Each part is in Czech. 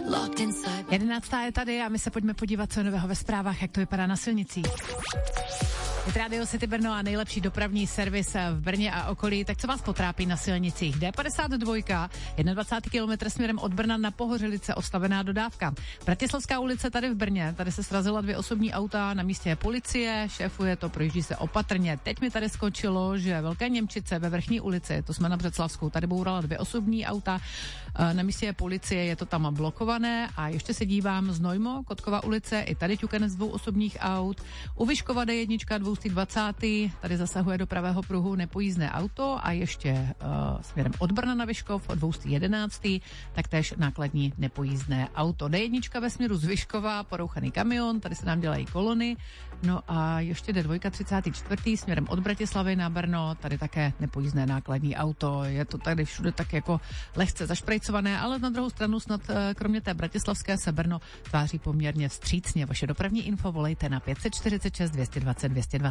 11. je tady a my se pojďme podívat, co je nového ve zprávách, jak to vypadá na silnicích. Je Radio City Brno a nejlepší dopravní servis v Brně a okolí. Tak co vás potrápí na silnicích? D52, 21. kilometr směrem od Brna na Pohořelice, ostavená dodávka. Bratislavská ulice tady v Brně, tady se srazila 2 osobní auta, na místě je policie, šéfuje to, projíždí se opatrně. Teď mi tady skočilo, že Velké Němčice ve Vrchní ulici, to jsme na Břeclavsku, tady bourala 2 osobní auta, na místě je policie, je to tam blokované a ještě se dívám Znojmo, Kotkova ulice, i tady ťukanec 2 osobních aut. U Vyškova D1, 220. Tady zasahuje do pravého pruhu nepojízdné auto a ještě směrem od Brna na Vyškov 211. taktéž nákladní nepojízdné auto. D1 ve směru z Vyškova, porouchaný kamion, tady se nám dělají kolony. No a ještě D2 34. směrem od Bratislavy na Brno, tady také nepojízdné nákladní auto. Je to tady všude tak jako lehce zašprejcované, ale na druhou stranu snad kromě té bratislavské se Brno tváří poměrně vstřícně. Vaše dopravní info volejte na 546 220 220.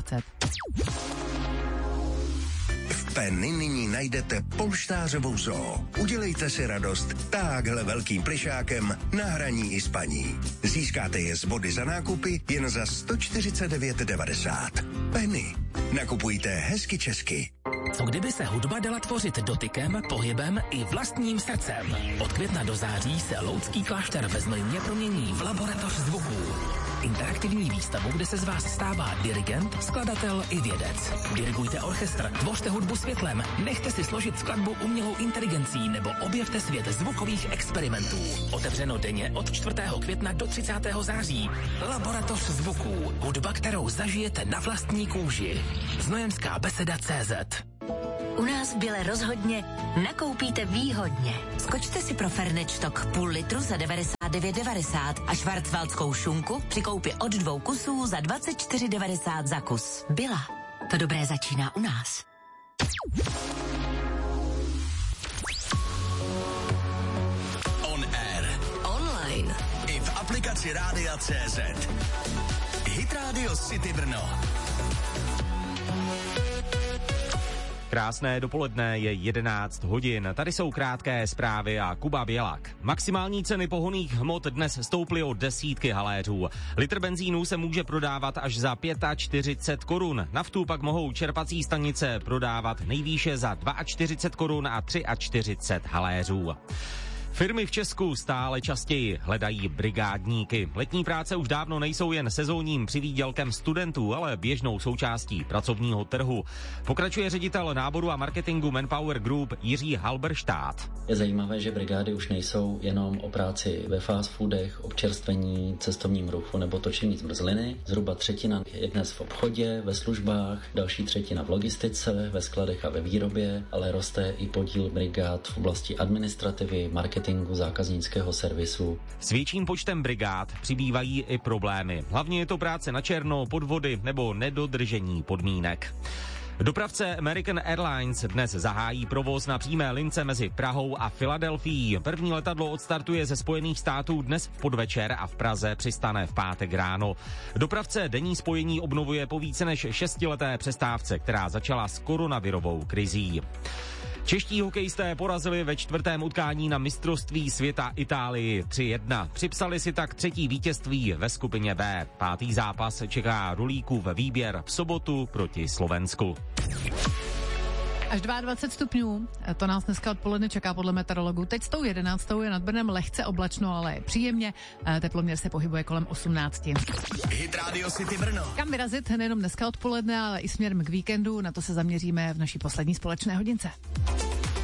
V Penny nyní najdete polštářovou zoo. Udělejte si radost táhle velkým plišákem na hraní i spaní. Získáte je z body za nákupy jen za 149,90. Penny. Nakupujte hezky česky. Co kdyby se hudba dala tvořit dotykem, pohybem i vlastním srdcem? Od května do září se Lounský klášter ve Znojmě promění v laboratoř zvuků. Interaktivní výstavu, kde se z vás stává dirigent, skladatel i vědec. Dirigujte orchestr, tvořte hudbu světlem, nechte si složit skladbu umělou inteligencí nebo objevte svět zvukových experimentů. Otevřeno denně od 4. května do 30. září. Laboratoř zvuků. Hudba, kterou zažijete na vlastní kůži. Znojemská beseda.cz. U nás v Bile rozhodně nakoupíte výhodně. Skočte si pro Fernečtok půl litru za 99,90 a švarcvaldskou šunku při koupi od 2 kusů za 24,90 za kus. Bila. To dobré začíná u nás. On air. Online. I v aplikaci Rádia.cz. Hit Radio City Brno. Krásné dopoledne, je 11 hodin. Tady jsou krátké zprávy a Kuba Bělak. Maximální ceny pohonných hmot dnes stouply o desítky haléřů. Litr benzínu se může prodávat až za 45 korun. Naftu pak mohou čerpací stanice prodávat nejvýše za 42 korun a 43 haléřů. Firmy v Česku stále častěji hledají brigádníky. Letní práce už dávno nejsou jen sezónním přivýdělkem studentů, ale běžnou součástí pracovního trhu. Pokračuje ředitel náboru a marketingu Manpower Group Jiří Halberštát. Je zajímavé, že brigády už nejsou jenom o práci ve fast foodech, občerstvení, cestovním ruchu nebo točení zmrzliny. Zhruba 1/3 je dnes v obchodě, ve službách, další 1/3 v logistice, ve skladech a ve výrobě, ale roste i podíl brigád v oblasti administrativy, marketingu, zákaznického servisu. S větším počtem brigád přibývají i problémy. Hlavně je to práce na černo, podvody nebo nedodržení podmínek. Dopravce American Airlines dnes zahájí provoz na přímé lince mezi Prahou a Filadelfií. První letadlo odstartuje ze Spojených států dnes v podvečer a v Praze přistane v pátek ráno. Dopravce denní spojení obnovuje po více než 6leté přestávce, která začala s koronavirovou krizí. Čeští hokejisté porazili ve 4. utkání na mistrovství světa Itálii 3-1. Připsali si tak 3. vítězství ve skupině B. 5. zápas čeká Rulíkův výběr v sobotu proti Slovensku. Až 22 stupňů, to nás dneska odpoledne čeká podle meteorologů. Teď s tou 11. je nad Brnem lehce oblačno, ale příjemně. Teploměr se pohybuje kolem 18. Hit Radio City Brno. Kam vyrazit nejenom dneska odpoledne, ale i směrem k víkendu, na to se zaměříme v naší poslední společné hodince.